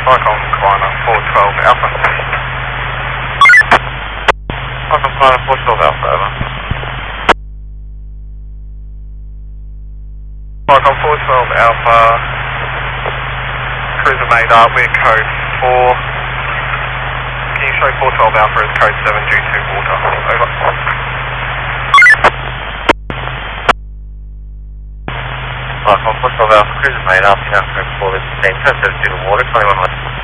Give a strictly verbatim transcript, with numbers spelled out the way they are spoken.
Icon Climber four twelve Alpha. Icon Climber four twelve Alpha, over. Icon four twelve Alpha. Cruiser made up, we're code four. Can you show four twelve Alpha as code seven due to water? Over. Icon four twelve Alpha, cruiser made up, you know, code four, this is the same, code seven due to water, twenty-one west.